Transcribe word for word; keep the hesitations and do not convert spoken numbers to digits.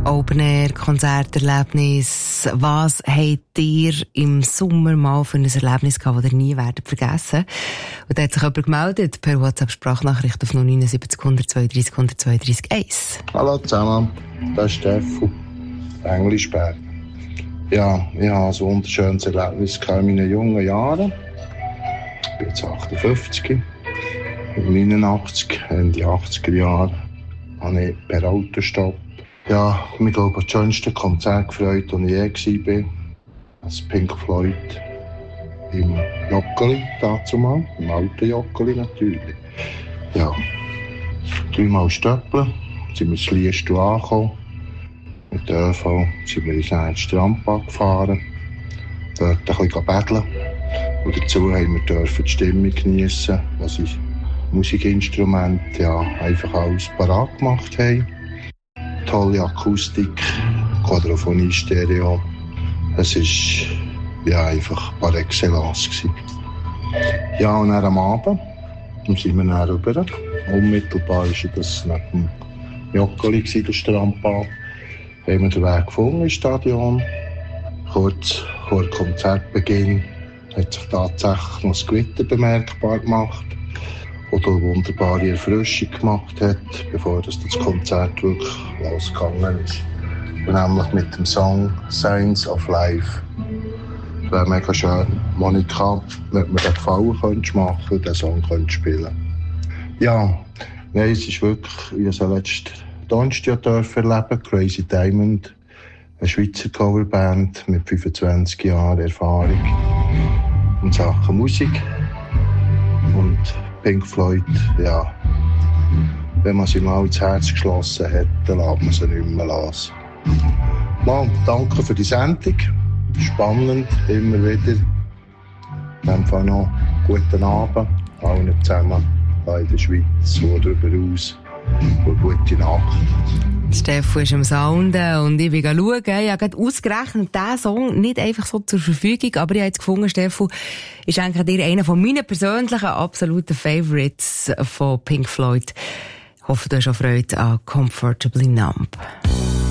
Open-Air-Konzerterlebnis. Was habt ihr im Sommer mal für ein Erlebnis gehabt, das ihr nie werdet vergessen? Und da hat sich jemand gemeldet per WhatsApp-Sprachnachricht auf null neun sieben null zwei drei null zwei drei eins. Hallo zusammen, das ist Stefan, Englischberg. Ja, ich hatte ein wunderschönes Erlebnis in meinen jungen Jahren. Ich bin jetzt achtundfünfzig. neunundachtzig, Ende achtziger Jahre, habe ich per Autostopp. Ja, ich glaube, das schönste Konzert gefreut, das ich je war. Das Pink Floyd im Joggeli, dazu mal, im alten Joggeli natürlich. Ja, dreimal stöppeln, sind wir ins Liestal angekommen. Mit der ÖV sind wir ins Strandbad gefahren, dort ein bisschen betteln. Und dazu haben wir dürfen die Stimmung geniessen, was ich Musikinstrumente ja einfach alles parat gemacht haben. Tolle Akustik, Quadrophonie, Stereo. Es war ja, einfach par excellence gewesen. Ja, und dann am Abend sind wir dann rüber. Unmittelbar war das neben dem Joggeli, der Strandbad. Haben wir den Weg gefunden ins Stadion. Kurz vor Konzertbeginn hat sich tatsächlich noch das Gewitter bemerkbar gemacht, das eine wunderbare Erfrischung gemacht hat, bevor das, das Konzert wirklich losgegangen ist. Und nämlich mit dem Song «Signs of Life». Das wäre mega schön. Monika, wenn mir den Gefallen könntest machen und den Song könntest spielen. Ja, nein, es ist wirklich, wie ich es letzten Donnerstag erleben, Crazy Diamond, eine Schweizer Coverband mit fünfundzwanzig Jahren Erfahrung in Sachen Musik. Und Pink Floyd, ja, wenn man sie mal ins Herz geschlossen hat, dann lässt man sie nicht mehr los. Mal, danke für die Sendung. Spannend, immer wieder. In dem Fall noch guten Abend allen zusammen in der Schweiz und darüber hinaus. Und gute Nacht. Stefan ist am Sounden und ich bin schauen. Ich habe gerade ausgerechnet, diesen Song nicht einfach so zur Verfügung, aber ich habe jetzt gefunden, Stefan, ist eigentlich dir einer von meinen persönlichen absoluten Favorites von Pink Floyd. Ich hoffe, du hast auch Freude an Comfortably Numb.